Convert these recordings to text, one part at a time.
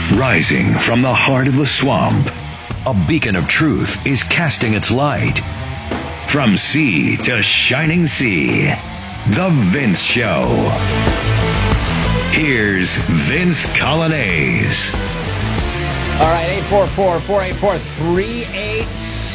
Rising from the heart of the swamp, a beacon of truth is casting its light. From sea to shining sea, The Vince Show. Here's Vince Coglianese. All right, 844-484-3872,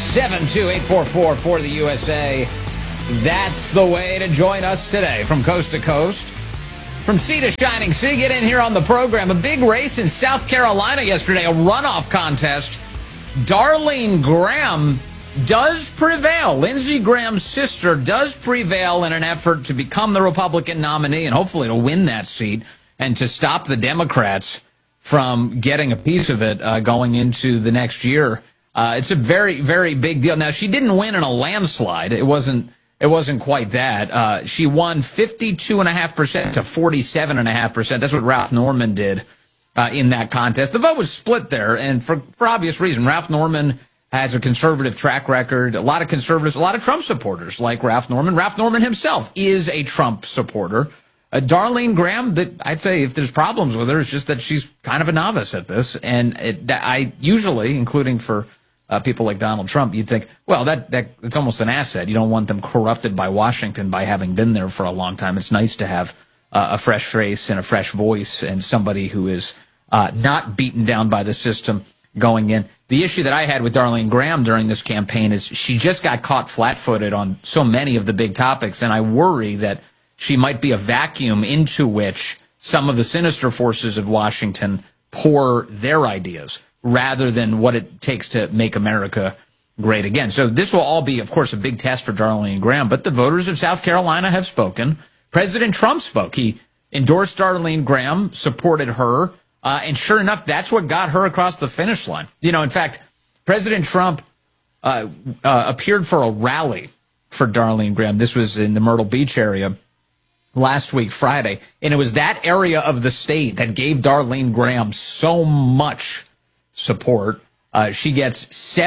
844 for the USA. That's the way to join us today from coast to coast. From sea to shining sea, get in here on the program. A big race in South Carolina yesterday, a runoff contest. Darlene Graham does prevail. Lindsey Graham's sister does prevail in an effort to become the Republican nominee and hopefully to win that seat and to stop the Democrats from getting a piece of it going into the next year. It's a very, very big deal. Now, she didn't win in a landslide. It wasn't quite that. She won 52.5% to 47.5%. That's what Ralph Norman did in that contest. The vote was split there, and for obvious reason. Ralph Norman has a conservative track record. A lot of conservatives, a lot of Trump supporters like Ralph Norman. Ralph Norman himself is a Trump supporter. Darlene Graham, I'd say if there's problems with her, it's just that she's kind of a novice at this. And I usually, including for people like Donald Trump, you'd think, well, that it's almost an asset. You don't want them corrupted by Washington by having been there for a long time. It's nice to have a fresh face and a fresh voice and somebody who is not beaten down by the system going in. The issue that I had with Darlene Graham during this campaign is she just got caught flat-footed on so many of the big topics, and I worry that she might be a vacuum into which some of the sinister forces of Washington pour their ideas rather than what it takes to make America great again. So this will all be, of course, a big test for Darlene Graham, but the voters of South Carolina have spoken. President Trump spoke. He endorsed Darlene Graham, supported her, and sure enough, that's what got her across the finish line. You know, in fact, President Trump appeared for a rally for Darlene Graham. This was in the Myrtle Beach area last week, Friday, and it was that area of the state that gave Darlene Graham so much support. She gets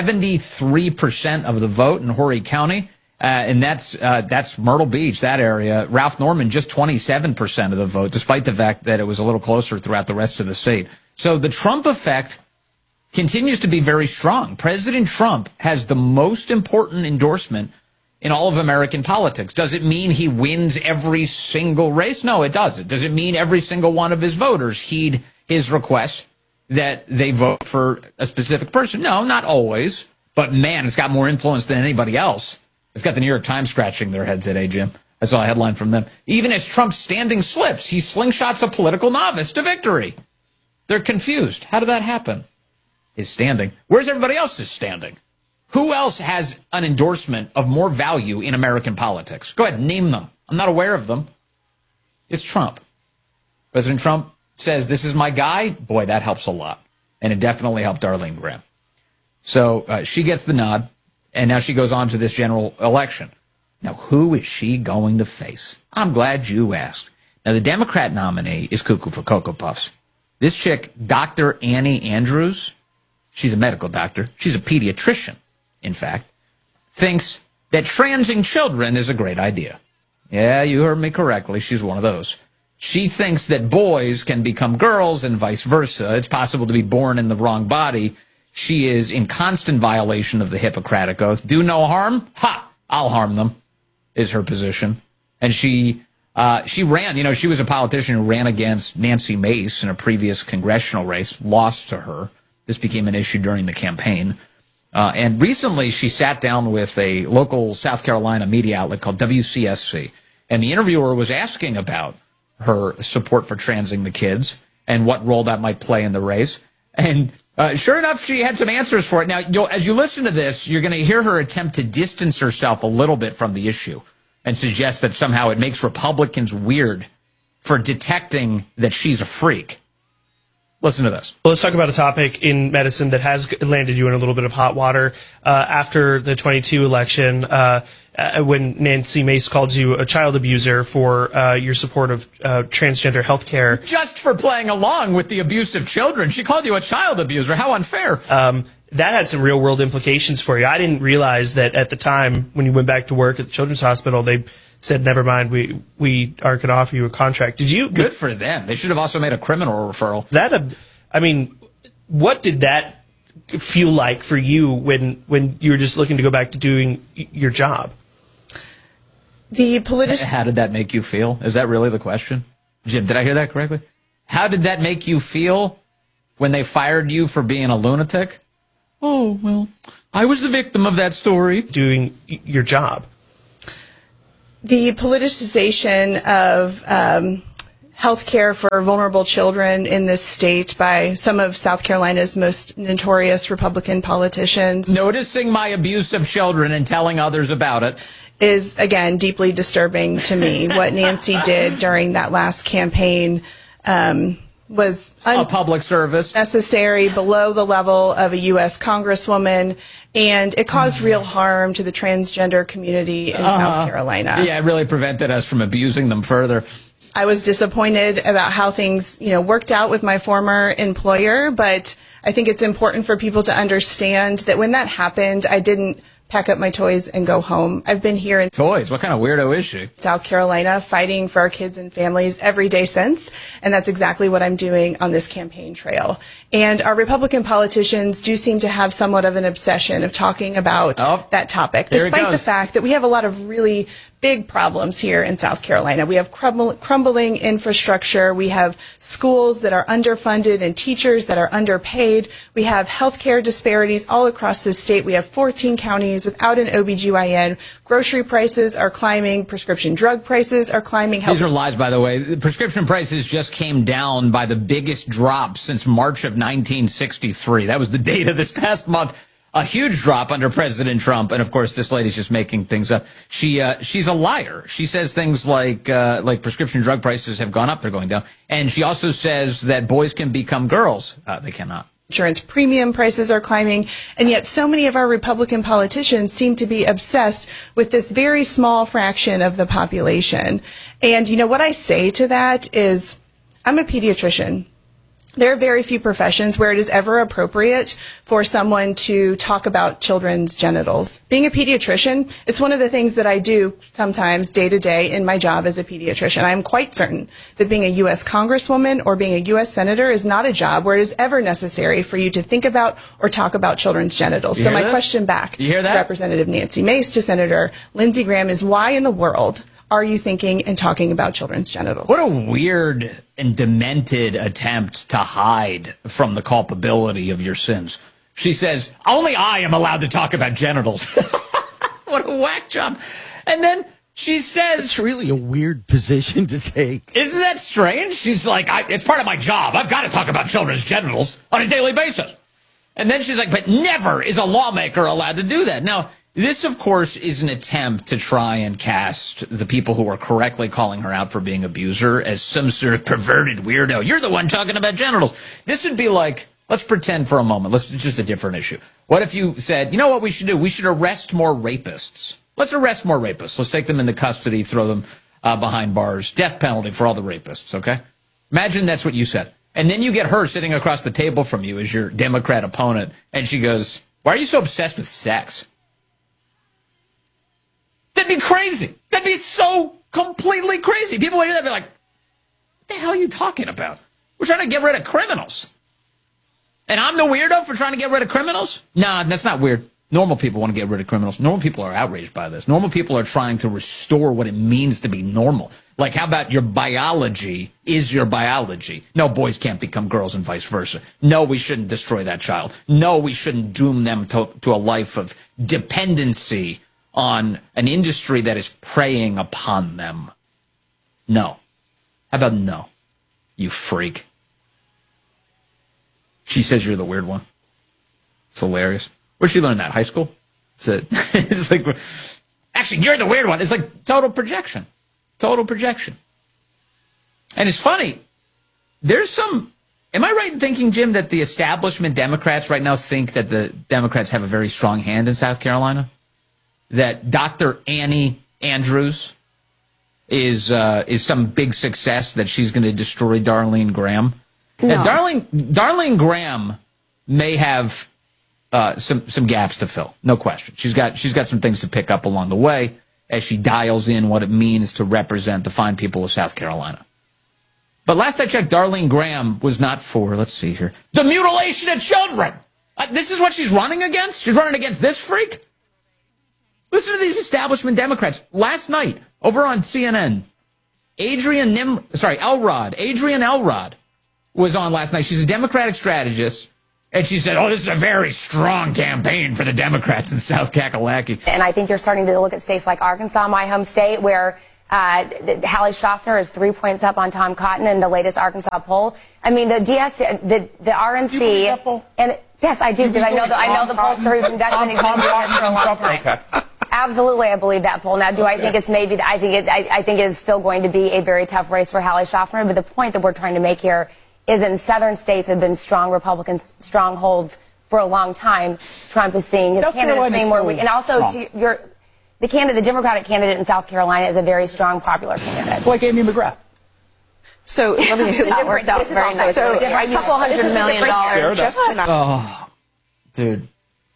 73% of the vote in Horry County, and that's Myrtle Beach, that area. Ralph Norman, just 27% of the vote, despite the fact that it was a little closer throughout the rest of the state. So the Trump effect continues to be very strong. President Trump has the most important endorsement in all of American politics. Does it mean he wins every single race? No, it doesn't. Does it mean every single one of his voters heed his request that they vote for a specific person? No, not always. But, man, it's got more influence than anybody else. It's got the New York Times scratching their head today, Jim. I saw a headline from them. Even as Trump's standing slips, he slingshots a political novice to victory. They're confused. How did that happen? His standing. Where's everybody else's standing? Who else has an endorsement of more value in American politics? Go ahead, name them. I'm not aware of them. It's Trump. President Trump says, this is my guy. Boy, that helps a lot. And it definitely helped Darlene Graham. So she gets the nod, and now she goes on to this general election. Now, who is she going to face? I'm glad you asked. Now, the Democrat nominee is cuckoo for Cocoa Puffs. This chick, Dr. Annie Andrews, she's a medical doctor. She's a pediatrician, in fact, thinks that transing children is a great idea. Yeah, you heard me correctly. She's one of those. She thinks that boys can become girls and vice versa. It's possible to be born in the wrong body. She is in constant violation of the Hippocratic Oath. Do no harm? Ha! I'll harm them, is her position. And she ran, you know, she was a politician who ran against Nancy Mace in a previous congressional race, lost to her. This became an issue during the campaign. And recently she sat down with a local South Carolina media outlet called WCSC. And the interviewer was asking about her support for transing the kids and what role that might play in the race. And sure enough, she had some answers for it. Now, as you listen to this, you're going to hear her attempt to distance herself a little bit from the issue and suggest that somehow it makes Republicans weird for detecting that she's a freak. Listen to this. Well, let's talk about a topic in medicine that has landed you in a little bit of hot water. After the 22 election, when Nancy Mace called you a child abuser for your support of transgender health care. Just for playing along with the abuse of children. She called you a child abuser. How unfair. That had some real-world implications for you. I didn't realize that at the time when you went back to work at the Children's Hospital, they said, never mind, we are going to offer you a contract. Did you? Good for them. They should have also made a criminal referral. I mean, What did that feel like for you when you were just looking to go back to doing your job? How did that make you feel? Is that really the question? Jim, did I hear that correctly? How did that make you feel when they fired you for being a lunatic? Oh, well, I was the victim of that story. Doing your job. The politicization of health care for vulnerable children in this state by some of South Carolina's most notorious Republican politicians. Noticing my abuse of children and telling others about it is, again, deeply disturbing to me. What Nancy did during that last campaign was a public service, necessary, below the level of a U.S. Congresswoman, and it caused real harm to the transgender community in South Carolina. Yeah, it really prevented us from abusing them further. I was disappointed about how things, worked out with my former employer, but I think it's important for people to understand that when that happened, I didn't pack up my toys and go home. I've been here in toys. What kind of weirdo is she? South Carolina, fighting for our kids and families every day since, and that's exactly what I'm doing on this campaign trail. And our Republican politicians do seem to have somewhat of an obsession of talking about that topic, despite the fact that we have a lot of really big problems here in South Carolina. We have crumbling infrastructure. We have schools that are underfunded and teachers that are underpaid. We have healthcare disparities all across the state. We have 14 counties without an OBGYN. Grocery prices are climbing. Prescription drug prices are climbing. These are lies, by the way. The prescription prices just came down by the biggest drop since March of 1963. That was the data this past month. A huge drop under President Trump, and of course, this lady's just making things up. She's a liar. She says things like prescription drug prices have gone up, they're going down, and she also says that boys can become girls. They cannot. Insurance premium prices are climbing, and yet so many of our Republican politicians seem to be obsessed with this very small fraction of the population. And what I say to that is, I'm a pediatrician. There are very few professions where it is ever appropriate for someone to talk about children's genitals. Being a pediatrician, it's one of the things that I do sometimes day to day in my job as a pediatrician. I am quite certain that being a U.S. Congresswoman or being a U.S. Senator is not a job where it is ever necessary for you to think about or talk about children's genitals. So my question back to Representative Nancy Mace, to Senator Lindsey Graham, is why in the world are you thinking and talking about children's genitals? What a weird and demented attempt to hide from the culpability of your sins. She says, only I am allowed to talk about genitals. What a whack job. And then she says... It's really a weird position to take. Isn't that strange? She's like, it's part of my job. I've got to talk about children's genitals on a daily basis. And then she's like, but never is a lawmaker allowed to do that. Now, this, of course, is an attempt to try and cast the people who are correctly calling her out for being abuser as some sort of perverted weirdo. You're the one talking about genitals. This would be like, let's pretend for a moment. Just a different issue. What if you said, you know what we should do? We should arrest more rapists. Let's arrest more rapists. Let's take them into custody, throw them behind bars. Death penalty for all the rapists, okay? Imagine that's what you said. And then you get her sitting across the table from you as your Democrat opponent, and she goes, why are you so obsessed with sex? That'd be crazy. That'd be so completely crazy. People would hear that and be like, what the hell are you talking about? We're trying to get rid of criminals. And I'm the weirdo for trying to get rid of criminals? Nah, that's not weird. Normal people want to get rid of criminals. Normal people are outraged by this. Normal people are trying to restore what it means to be normal. Like, how about your biology is your biology? No, boys can't become girls and vice versa. No, we shouldn't destroy that child. No, we shouldn't doom them to a life of dependency on an industry that is preying upon them. No. How about no, you freak? She says you're the weird one. It's hilarious. Where'd she learn that? High school? It's like, actually, you're the weird one. It's like total projection. Total projection. And it's funny. There's some, am I right in thinking, Jim, that the establishment Democrats right now think that the Democrats have a very strong hand in South Carolina? That Dr. Annie Andrews is some big success, that she's going to destroy Darlene Graham? No. And Darlene Graham may have some gaps to fill, no question. She's got some things to pick up along the way as she dials in what it means to represent the fine people of South Carolina. But last I checked, Darlene Graham was not for, let's see here, the mutilation of children. This is what she's running against? She's running against this freak? Listen to these establishment Democrats. Last night, over on CNN, Adrienne Elrod was on last night. She's a Democratic strategist. And she said, this is a very strong campaign for the Democrats in South Kakalaki. And I think you're starting to look at states like Arkansas, my home state, where Hallie Schaffner is 3 points up on Tom Cotton in the latest Arkansas poll. I mean, the RNC. Do you believe that poll? And yes, I do, because I know the pollster who conducted it for a long time. Okay. Absolutely, I believe that poll. Now, do I think it's maybe? I think it is still going to be a very tough race for Hallie Schaffner. But the point that we're trying to make here is in southern states have been strong Republican strongholds for a long time. Trump is seeing his candidates being more weak. And also, the Democratic candidate in South Carolina is a very strong popular candidate. Like Amy McGrath. So let me that works out very nice. So, a couple $100 million. Just tonight. Dude.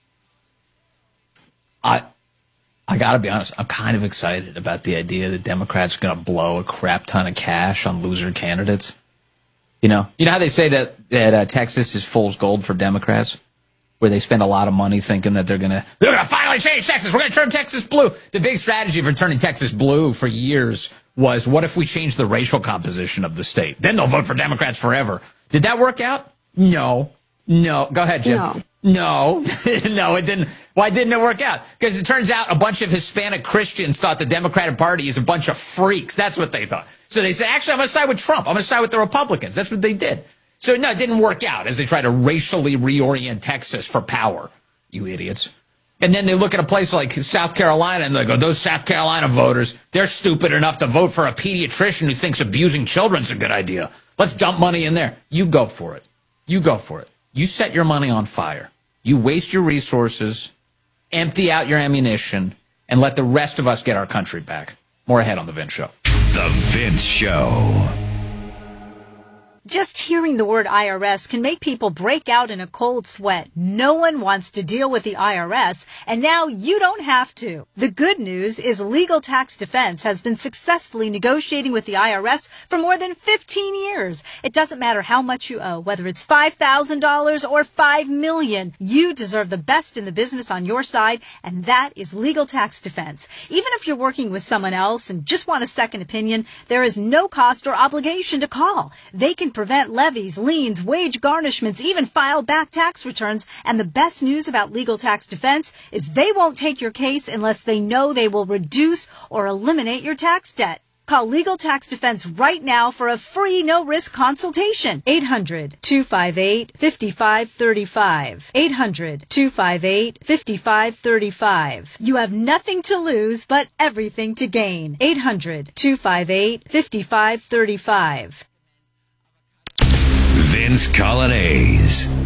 I got to be honest, I'm kind of excited about the idea that Democrats are going to blow a crap ton of cash on loser candidates. You know how they say that Texas is fool's gold for Democrats, where they spend a lot of money thinking that they're going to finally change Texas. We're going to turn Texas blue. The big strategy for turning Texas blue for years was, what if we change the racial composition of the state? Then they'll vote for Democrats forever. Did that work out? No. Go ahead, Jim. No, it didn't. Why didn't it work out? Because it turns out a bunch of Hispanic Christians thought the Democratic Party is a bunch of freaks. That's what they thought. So they said, actually, I'm going to side with Trump. I'm going to side with the Republicans. That's what they did. So, no, it didn't work out as they try to racially reorient Texas for power, you idiots. And then they look at a place like South Carolina and they go, those South Carolina voters, they're stupid enough to vote for a pediatrician who thinks abusing children's a good idea. Let's dump money in there. You go for it. You set your money on fire. You waste your resources, empty out your ammunition, and let the rest of us get our country back. More ahead on The Vince Show. The Vince Show. Just hearing the word IRS can make people break out in a cold sweat. No one wants to deal with the IRS, and now you don't have to. The good news is Legal Tax Defense has been successfully negotiating with the IRS for more than 15 years. It doesn't matter how much you owe, whether it's $5,000 or $5 million. You deserve the best in the business on your side, and that is Legal Tax Defense. Even if you're working with someone else and just want a second opinion, there is no cost or obligation to call. They can prevent levies, liens, wage garnishments, even file back tax returns. And the best news about Legal Tax Defense is they won't take your case unless they know they will reduce or eliminate your tax debt. Call Legal Tax Defense right now for a free no-risk consultation. 800-258-5535. 800-258-5535. You have nothing to lose but everything to gain. 800-258-5535. Vince Colonnese.